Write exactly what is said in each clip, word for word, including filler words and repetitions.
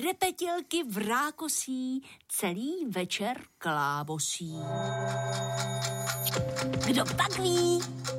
repetilky v rákosí celý večer klábosí. Kdo tak ví?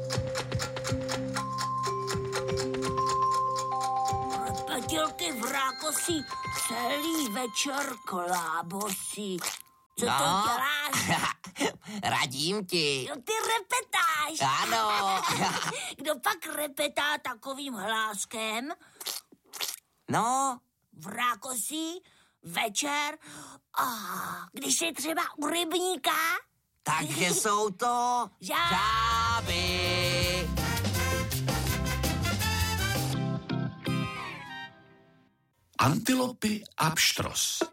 Repetilky v rákosí celý večer klábosí. Co no, to děláš? Radím ti. Jo, ty repetáš. Ano. Kdo pak repetá takovým hláskem? No. V rákosí, večer, a když je třeba u rybníka? Takže jsou to žáby. Antilopy a pštros.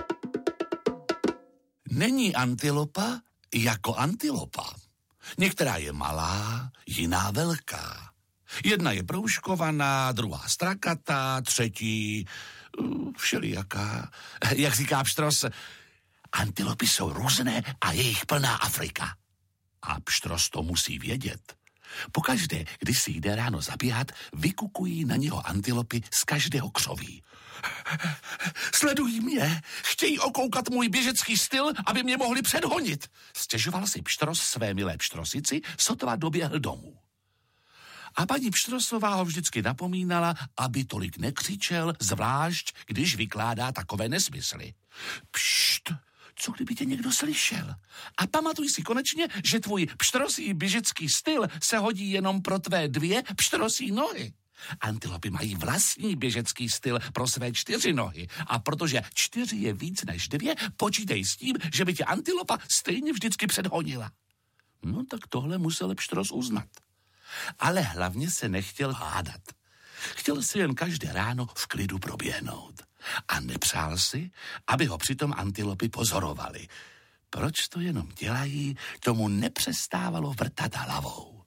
Není antilopa jako antilopa. Některá je malá, jiná velká. Jedna je proužkovaná, druhá strakatá, třetí všelijaká. Jak říká pštros, antilopy jsou různé a je jich plná Afrika. A pštros to musí vědět. Pokaždé, když si jde ráno zaběhat, vykukují na něho antilopy z každého křoví. Sledují mě, chtějí okoukat můj běžecký styl, aby mě mohli předhonit. Stěžoval si pštros své milé pštrosici, sotva doběhl domů. A paní Pštrosová ho vždycky napomínala, aby tolik nekřičel, zvlášť, když vykládá takové nesmysly. Pšt, co kdyby tě někdo slyšel? A pamatuj si konečně, že tvůj pštrosí běžecký styl se hodí jenom pro tvé dvě pštrosí nohy. Antilopy mají vlastní běžecký styl pro své čtyři nohy a protože čtyři je víc než dvě, počítej s tím, že by tě antilopa stejně vždycky předhonila. No tak tohle musel pštros uznat. Ale hlavně se nechtěl hádat. Chtěl si jen každé ráno v klidu proběhnout. A nepřál si, aby ho přitom antilopy pozorovali. Proč to jenom dělají, tomu nepřestávalo vrtat hlavou.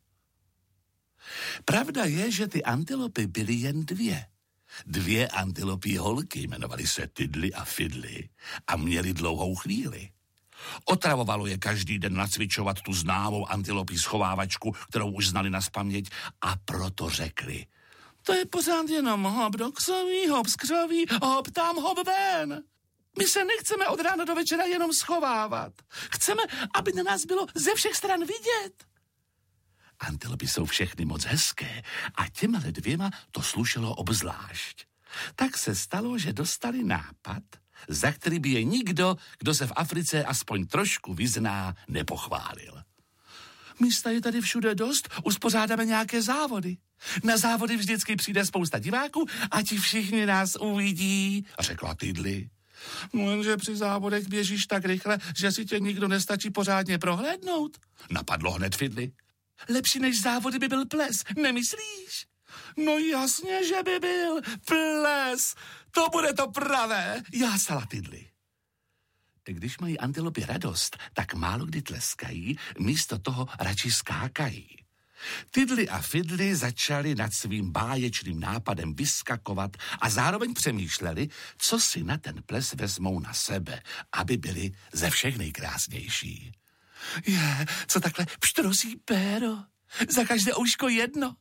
Pravda je, že ty antilopy byly jen dvě. Dvě antilopí holky jmenovaly se Tidly a Fidly a měly dlouhou chvíli. Otravovalo je každý den nacvičovat tu známou antilopí schovávačku, kterou už znali nazpaměť, a proto řekli: to je pořád jenom hop do křoví, hop z křoví, hop tam, hop ven. My se nechceme od rána do večera jenom schovávat. Chceme, aby na nás bylo ze všech stran vidět. Antilopy jsou všechny moc hezké a těmhle dvěma to slušelo obzvlášť. Tak se stalo, že dostali nápad, za který by je nikdo, kdo se v Africe aspoň trošku vyzná, nepochválil. Místa je tady všude dost, uspořádáme nějaké závody. Na závody vždycky přijde spousta diváků a ti všichni nás uvidí, řekla Tidly. Jenže při závodech běžíš tak rychle, že si tě nikdo nestačí pořádně prohlédnout, napadlo hned Fidly. Lepší než závody by byl ples, nemyslíš? No jasně, že by byl ples. To bude to pravé, jásala Tidly. Když mají antilopy radost, tak málo kdy tleskají, místo toho radši skákají. Tidly a Fidly začali nad svým báječným nápadem vyskakovat a zároveň přemýšleli, co si na ten ples vezmou na sebe, aby byli ze všech nejkrásnější. Je, co takhle pštrosí péro, za každé ouško jedno.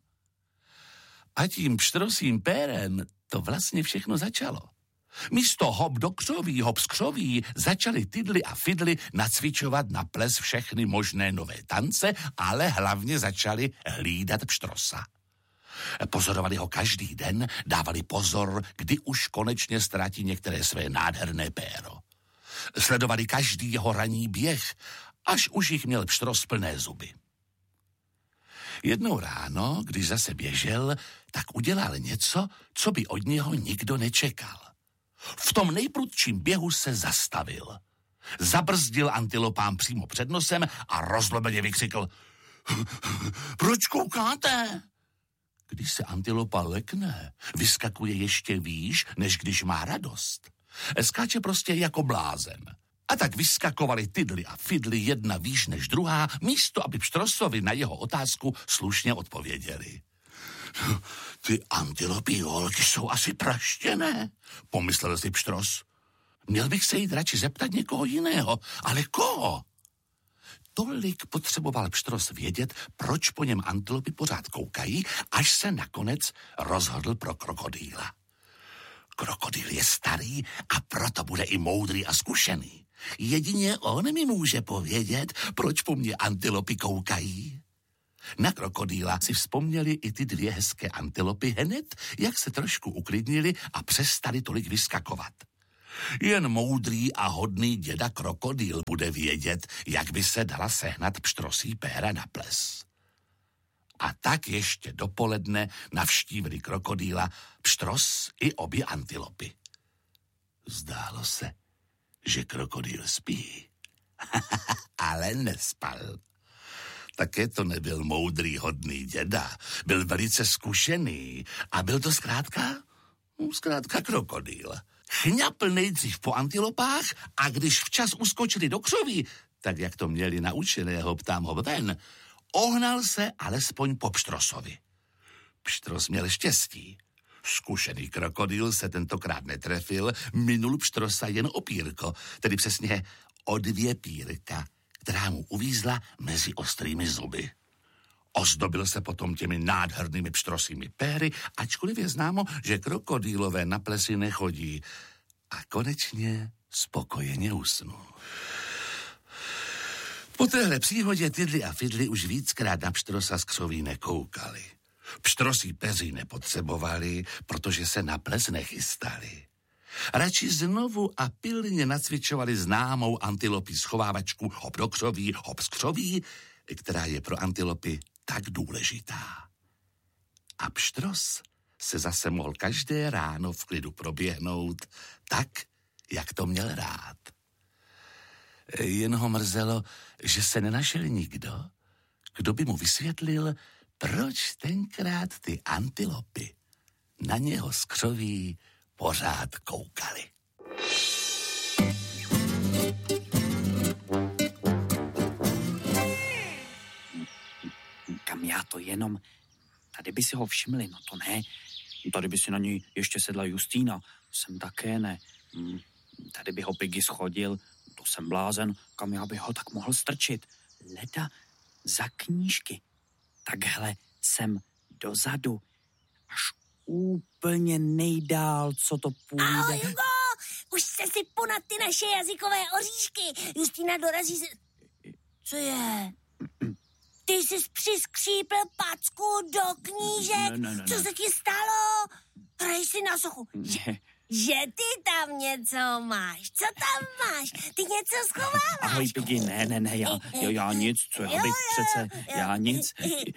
A tím pštrosím pérem to vlastně všechno začalo. Místo hop do křoví, hop z křoví začali Tidly a Fidly nacvičovat na ples všechny možné nové tance, ale hlavně začali hlídat pštrosa. Pozorovali ho každý den, dávali pozor, kdy už konečně ztratí některé své nádherné péro. Sledovali každý jeho ranní běh, až už jich měl pštros plné zuby. Jednou ráno, když zase běžel, tak udělal něco, co by od něho nikdo nečekal. V tom nejprudším běhu se zastavil. Zabrzdil antilopám přímo před nosem a rozlobeně vykřikl: proč koukáte? Když se antilopa lekne, vyskakuje ještě výš, než když má radost. Skáče prostě jako blázen. A tak vyskakovali Tidly a Fidly jedna výš než druhá, místo aby pštrosovi na jeho otázku slušně odpověděli. Ty antilopí holky jsou asi praštěné, pomyslel si pštros. Měl bych se jít radši zeptat někoho jiného, ale koho? Tolik potřeboval pštros vědět, proč po něm antilopy pořád koukají, až se nakonec rozhodl pro krokodýla. Krokodýl je starý a proto bude i moudrý a zkušený. Jedině on mi může povědět, proč po mně antilopy koukají. Na krokodýla si vzpomněli i ty dvě hezké antilopy hned, jak se trošku uklidnili a přestali tolik vyskakovat. Jen moudrý a hodný děda krokodýl bude vědět, jak by se dala sehnat pštrosí péra na ples. A tak ještě dopoledne navštívili krokodýla pštros i obě antilopy. Zdálo se, že krokodýl spí, ale nespal. Také to nebyl moudrý, hodný děda. Byl velice zkušený a byl to zkrátka, zkrátka krokodýl. Chňapl nejdřív po antilopách a když včas uskočili do křoví, tak jak to měli naučeného ptám ho ven, ohnal se alespoň po pštrosovi. Pštros měl štěstí. Zkušený krokodýl se tentokrát netrefil, minul pštrosa jen o pírko, tedy přesně o dvě pírka, která mu uvízla mezi ostrými zuby. Ozdobil se potom těmi nádhernými pštrosími péry, ačkoliv je známo, že krokodýlové na plesy nechodí. A konečně spokojeně usnul. Po téhle příhodě Tydli a Fidli už víckrát na pštrosa z křoví nekoukali. Pštrosí peři nepotřebovali, protože se na ples nechystali. Radši znovu a pilně nacvičovali známou antilopí schovávačku hop do křoví, hop z křoví, která je pro antilopy tak důležitá. A pštros se zase mohl každé ráno v klidu proběhnout tak, jak to měl rád. Jen ho mrzelo, že se nenašel nikdo, kdo by mu vysvětlil, proč tenkrát ty antilopy na něho z křoví pořád koukali. Kam já to jenom? Tady by si ho všimli, no to ne. Tady by si na něj ještě sedla Justýna, jsem také ne. Tady by ho Piggy schodil, to jsem blázen, kam já bych ho tak mohl strčit. Leda za knížky. Takhle jsem dozadu, až úplně nejdál, co to půjde. Ahoj, Hugo! Už se sypu na ty naše jazykové oříšky. Justína dorazí se... Co je? Ty jsi přiskřípl packu do knížek. Ne, ne, ne, Co ne. se ti stalo? Hraj si na sochu. Že, že ty tam něco máš. Co tam máš? Ty něco schováváš. Ahoj, Piggy, ne, ne, ne, já, jo, já nic, co já bych přece, já nic.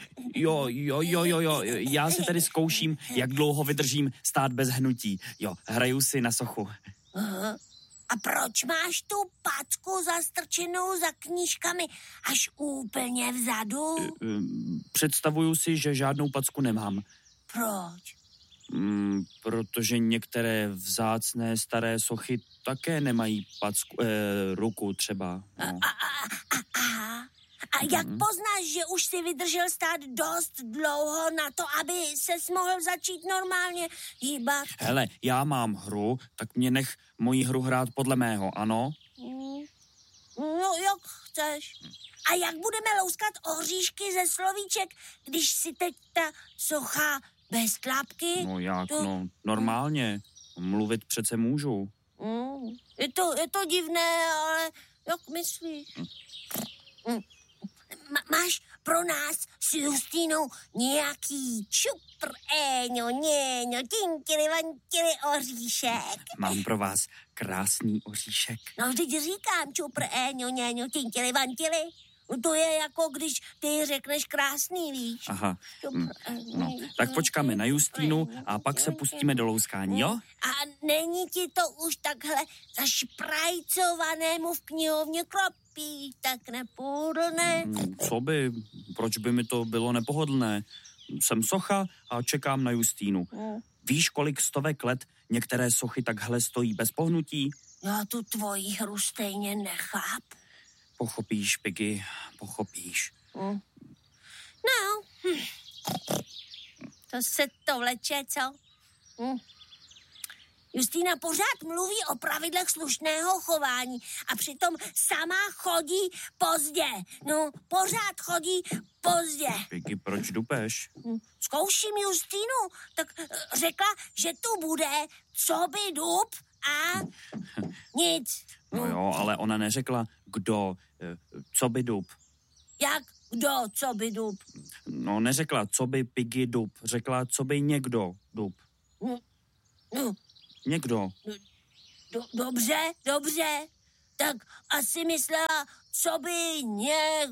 Jo, jo, jo, jo, jo, já se tady zkouším, jak dlouho vydržím stát bez hnutí. Jo, hraju si na sochu. Aha. A proč máš tu packu zastrčenou za knížkami až úplně vzadu? Představuju si, že žádnou packu nemám. Proč? Mm, protože některé vzácné staré sochy také nemají packu, eh, ruku třeba. No. A, a, a, a, a jak poznáš, že už si vydržel stát dost dlouho na to, aby ses mohl začít normálně hýbat? Hele, já mám hru, tak mě nech moji hru hrát podle mého, ano? Mm. No, jak chceš. A jak budeme louskat oříšky ze slovíček, když si teď ta socha bez tlapky? No jak, to... no normálně. Mluvit přece můžu. Mm. Je, to, je to divné, ale jak myslíš? Mm. Ma- máš pro nás s Justínou nějaký čupr, éňo, něňo, tinkili, vantili oříšek? Mám pro vás krásný oříšek. No vždyť říkám čupr, éňo, něňo, tinkili, vantili. No to je jako když ty řekneš krásný, víš? Aha, Čupr, mm, éňo, no. Tak počkáme na Justínu a pak se pustíme do louskání, jo? A není ti to už takhle zašprajcovanému v knihovně klopí, tak nepohodlné? Mm, Co by? Proč by mi to bylo nepohodlné? Jsem socha a čekám na Justínu. Mm. Víš, kolik stovek let některé sochy takhle stojí bez pohnutí? Já tu tvoji hru stejně nechápu. Pochopíš, Piggy, pochopíš. Mm. No, hm. To se to vleče, co? Hm. Justína pořád mluví o pravidlech slušného chování a přitom sama chodí pozdě. No, pořád chodí pozdě. Piggy, proč dupeš? Zkouším Justinu, tak eh, řekla, že tu bude, co by dub a nic. No jo, ale ona neřekla, kdo, eh, co by dub. Jak kdo, co by dub? No, neřekla, co by Piggy dub. Řekla, co by někdo dub. No, Někdo. do, dobře, dobře. Tak asi myslela, co by někdo